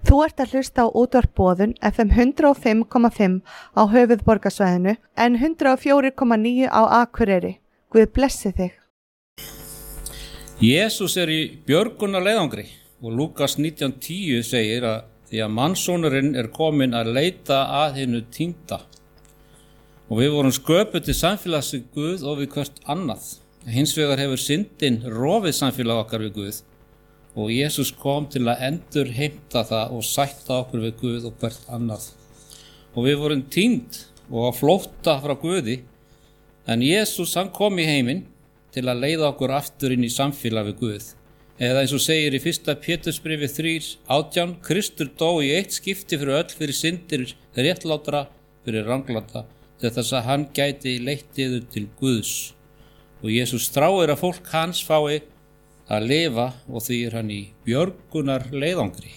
Þú ert að hlusta á útvarp Boðun FM 105,5 á höfuðborgarsvæðinu en 104,9 á Akureyri. Guð blessi þig. Jesús í björgunarleiðangri og Lúkas 19:10 segir að því að mannssonurinn kominn að leita að hinu týnda. Og við vorum sköpuð til samfélags við Guð og við hvert annað. Hins vegar hefur syndin rofið samfélag okkar við Guð. Og Jesús kom til að endurheimta það og sætta okkur við Guð og hvert annað. Og við vorum týnd og á flótta frá Guði, en Jesús hann kom í heiminn til að leiða okkur aftur inn í samfélag við Guð. Eða eins og segir í 1. Pétursbréfi 3:18, Kristur dó í eitt skipti fyrir öll fyrir syndir réttlátra, fyrir ranglata, til þess að hann gæti leitt yður til Guðs. Og Jesús þráir að fólk hans fái að lifa og því hann í björgunar leiðangri.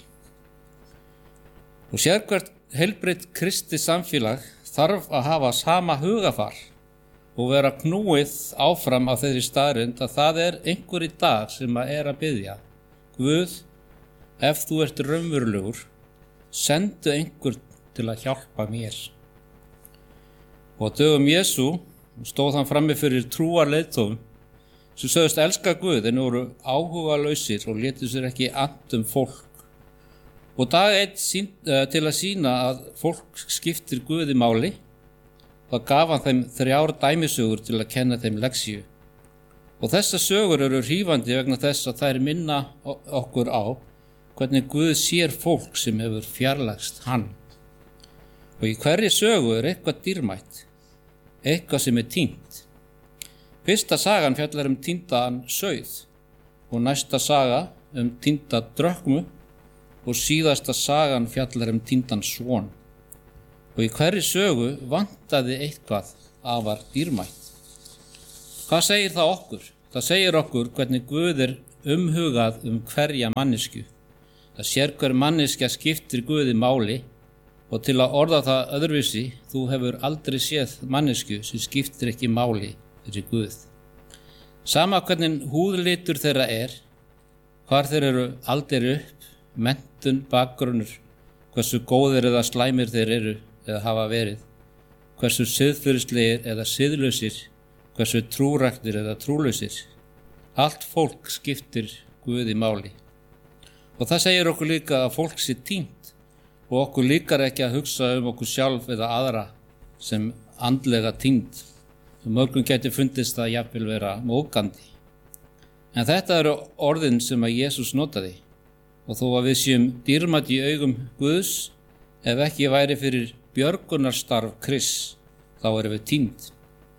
Og sérhvert heilbrigt kristið samfélag þarf að hafa sama hugafar og vera knúið áfram á þeirri staðreynd að það einhver í dag sem að biðja. Guð, ef þú ert raunverulegur, sendu einhver til að hjálpa mér. Og á dögum Jesú stóð hann frammi fyrir trúarleiðtofum sem sögðust elska Guð en voru áhugalausir og létu sér ekki annt fólk. Og dag einn til að sýna að fólk skiptir Guði máli, þá gaf hann þeim 3 dæmisögur til að kenna þeim lexíu. Og þessar sögur eru hrífandi vegna þess að þær minna okkur á hvernig Guð sér fólk sem hefur fjarlægst hann. Og í hverri sögu eitthvað dýrmætt, eitthvað sem týnt. Fyrsta sagan fjallar týndan sauð og næsta saga týnda drökmu og síðasta sagan fjallar týndan son. Og í hverri sögu vantaði eitthvað afar dýrmætt. Hvað segir það okkur? Það segir okkur hvernig Guð umhugað hverja manneskju. Það sér hver manneskja skiptir Guði máli og til að orða það öðruvísi, þú hefur aldrei séð manneskju sem skiptir ekki máli fyrir Guð. Sama hvernig húðlitur þeirra hvar þeir eru aldir upp, menntun, bakgrunnur, hversu góðir eða slæmir þeir eða hafa verið, hversu siðferðislegir eða siðlausir, hversu trúræktir eða trúlausir. Allt fólk skiptir Guði máli. Og það segir okkur líka að fólk sé týnt og okkur líkar ekki að hugsa okkur sjálf eða aðra sem andlega týnd. Mörgum gæti fundist það jafnvel vera móðgandi. En þetta eru orðin sem að Jesús notaði. Og þó að við séum dýrmætt í augum Guðs, ef ekki væri fyrir björgunarstarf Krists, þá erum við týnd.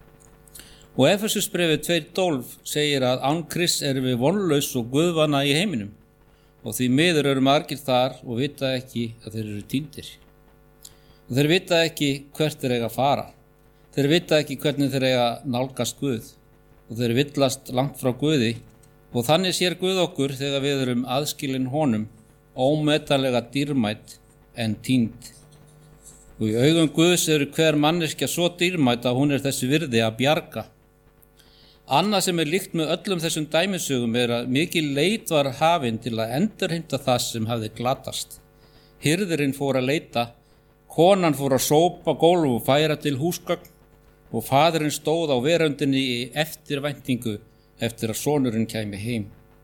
Og Efesusbréfið 2:12 segir að án Krists erum við vonlaus og guðvana í heiminum. Og því miður eru margir þar og vita ekki að þeir eru týndir. Og þeir vita ekki hvert þeir eiga að fara. Þeir vita ekki hvernig þeir eiga nálgast Guð og þeir villast langt frá Guði og þannig sér Guð okkur þegar við erum aðskilin honum, ómetanlega dýrmætt en týnd. Og í augum Guðs hver manneskja svo dýrmætt að hún þessi virði að bjarga. Annað sem líkt með öllum þessum dæmisögum að mikil leit var hafin til að endurheimta það sem hafði glatast. Hirðirinn fór að leita, konan fór að sópa gólf og færa til húsgögn og faðirinn stóð á veröndinni í eftirvæntingu eftir að sonurinn kæmi heim.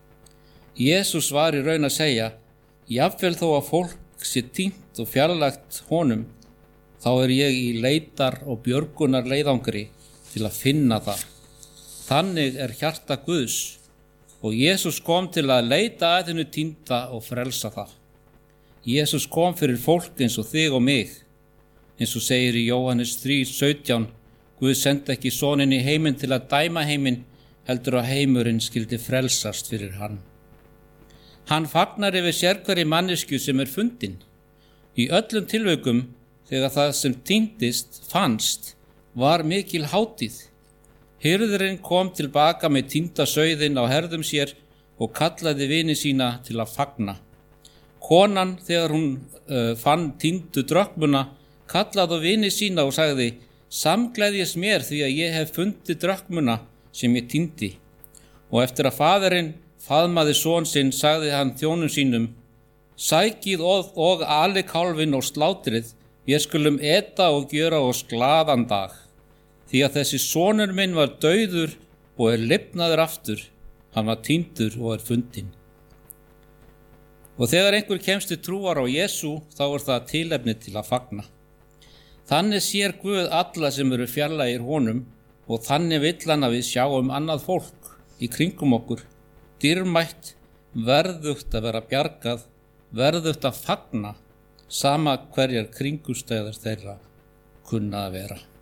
Jesús var í raun að segja, jafnvel þó að fólk sé týnt og fjarlægt honum, þá ég í leitar og björgunar leiðangri til að finna það. Þannig hjarta Guðs og Jesús kom til að leita að hinu týnda og frelsa það. Jesús kom fyrir fólk eins og þig og mig. Eins og segir í Jóhannes 3:17, Guð sendi ekki soninn í heiminn til að dæma heiminn, heldur að heimurinn skyldi frelsast fyrir hann. Hann fagnar yfir sérhverri manneskju sem fundin. Í öllum tilvikum þegar það sem týndist fannst var mikil hátíð. Hirðirinn kom tilbaka með týnda sauðinn á herðum sér og kallaði vini sína til að fagna. Konan þegar hún fann týndu drökmuna kallaði á vini sína og sagði, samgleðjast mér því að ég hef fundið drökmuna sem ég týndi. Og eftir að faðirinn faðmaði son sinn sagði hann þjónum sínum, sækið og ali kálfinn og slátrið, við skulum eta og gjöra oss glaðan dag, því að þessi sonur minn var dauður og lifnaður aftur, hann var týndur og fundinn. Og þegar einhver kemst til trúar á Jesú, þá það tilefni til að fagna. Þannig sér Guð alla sem eru fjarlægir honum, og þannig vill hann að við sjáum annað fólk í kringum okkur, dýrmætt, verðugt að vera bjargað, verðugt að fagna, sama hverjar kringumstæður þeirra kunna að vera.